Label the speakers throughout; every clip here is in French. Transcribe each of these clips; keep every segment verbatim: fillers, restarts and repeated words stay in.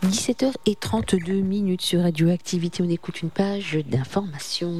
Speaker 1: dix-sept heures trente-deux minutes sur Radioactivité. On écoute une page d'information.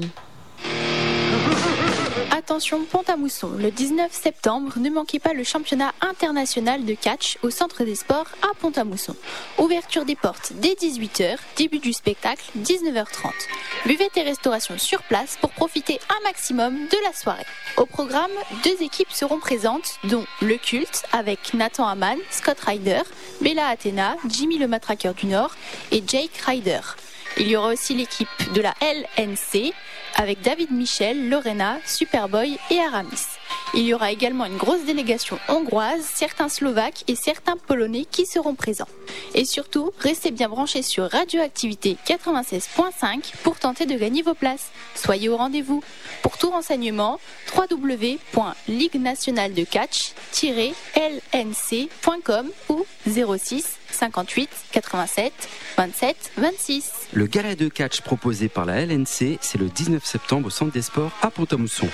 Speaker 2: Attention Pont-à-Mousson, le dix-neuf septembre, ne manquez pas le championnat international de catch au Centre des Sports à Pont-à-Mousson. Ouverture des portes dès dix-huit heures, début du spectacle dix-neuf heures trente. Buvette et restauration sur place pour profiter un maximum de la soirée. Au programme, deux équipes seront présentes, dont le Culte avec Nathan Hamann, Scott Ryder, Bella Athena, Jimmy le Matraqueur du Nord et Jake Ryder. Il y aura aussi l'équipe de la L N C avec David Michel, Lorena, Superboy et Aramis. Il y aura également une grosse délégation hongroise, certains Slovaques et certains Polonais qui seront présents. Et surtout, restez bien branchés sur Radioactivité quatre-vingt-seize point cinq pour tenter de gagner vos places. Soyez au rendez-vous. Pour tout renseignement, w w w point ligue nationale de catch tiret l n c point com ou zéro six cinquante-huit quatre-vingt-sept vingt-sept vingt-six.
Speaker 3: Le gala de catch proposé par la L N C, c'est le dix-neuf septembre au Centre des Sports à Pont-à-Mousson.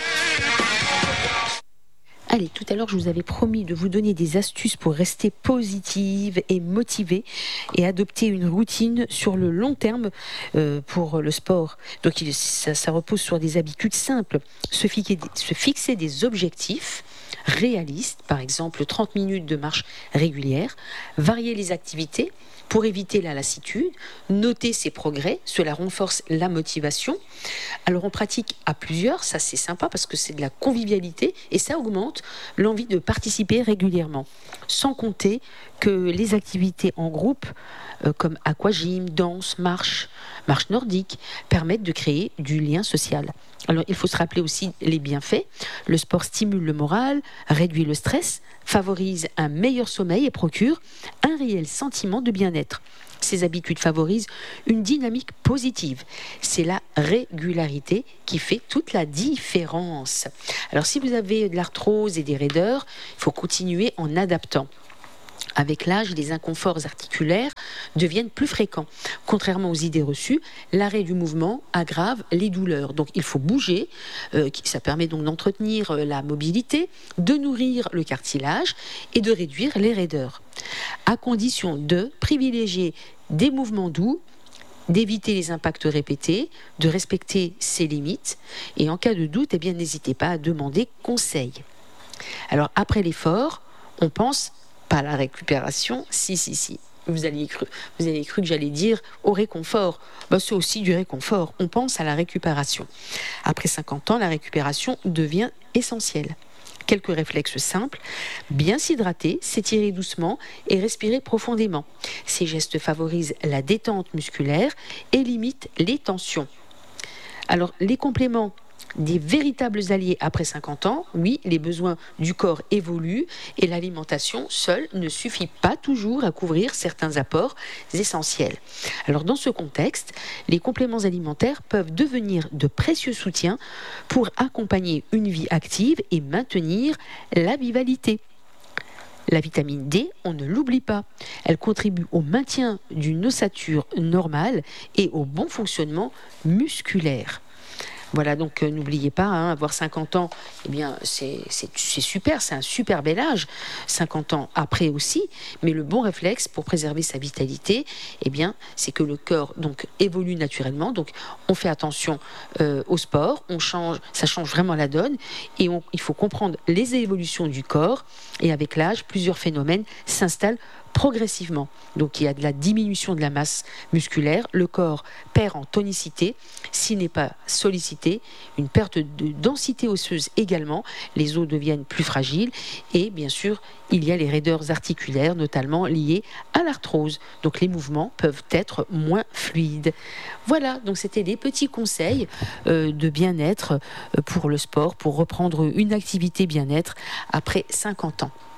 Speaker 1: Allez, tout à l'heure, je vous avais promis de vous donner des astuces pour rester positive et motivée et adopter une routine sur le long terme euh, pour le sport. Donc, il, ça, ça repose sur des habitudes simples. Se fixer, se fixer des objectifs réalistes, par exemple trente minutes de marche régulière, varier les activités pour éviter la lassitude, noter ses progrès, cela renforce la motivation. Alors on pratique à plusieurs, ça c'est sympa parce que c'est de la convivialité et ça augmente l'envie de participer régulièrement. Sans compter que les activités en groupe euh, comme aquagym, danse, marche, marche nordique permettent de créer du lien social. Alors il faut se rappeler aussi les bienfaits. Le sport stimule le moral, réduit le stress, favorise un meilleur sommeil et procure un réel sentiment de bien-être. Ces habitudes favorisent une dynamique positive. C'est la régularité qui fait toute la différence. Alors si vous avez de l'arthrose et des raideurs, il faut continuer en adaptant. Avec l'âge, les inconforts articulaires deviennent plus fréquents. Contrairement aux idées reçues, l'arrêt du mouvement aggrave les douleurs. Donc il faut bouger, euh, ça permet donc d'entretenir la mobilité, de nourrir le cartilage et de réduire les raideurs. À condition de privilégier des mouvements doux, d'éviter les impacts répétés, de respecter ses limites et en cas de doute, eh bien, n'hésitez pas à demander conseil. Alors après l'effort, on pense pas à la récupération, si, si, si. Vous aviez cru, vous avez cru que j'allais dire au réconfort. Ben, c'est aussi du réconfort. On pense à la récupération. Après cinquante ans, la récupération devient essentielle. Quelques réflexes simples, bien s'hydrater, s'étirer doucement et respirer profondément. Ces gestes favorisent la détente musculaire et limitent les tensions. Alors, les compléments des véritables alliés après cinquante ans, oui, les besoins du corps évoluent et l'alimentation seule ne suffit pas toujours à couvrir certains apports essentiels. Alors dans ce contexte, les compléments alimentaires peuvent devenir de précieux soutiens pour accompagner une vie active et maintenir la vitalité. La vitamine D, on ne l'oublie pas. Elle contribue au maintien d'une ossature normale et au bon fonctionnement musculaire. Voilà, donc euh, n'oubliez pas, hein, avoir cinquante ans, eh bien, c'est, c'est, c'est super, c'est un super bel âge, cinquante ans après aussi, mais le bon réflexe pour préserver sa vitalité, eh bien, c'est que le corps donc, évolue naturellement, donc on fait attention euh, au sport, on change, ça change vraiment la donne, et on, il faut comprendre les évolutions du corps, et avec l'âge, plusieurs phénomènes s'installent progressivement. Donc il y a de la diminution de la masse musculaire, le corps perd en tonicité, s'il n'est pas sollicité, une perte de densité osseuse également, les os deviennent plus fragiles et bien sûr il y a les raideurs articulaires notamment liées à l'arthrose. Donc les mouvements peuvent être moins fluides. Voilà, donc c'était des petits conseils euh, de bien-être euh, pour le sport, pour reprendre une activité bien-être après cinquante ans.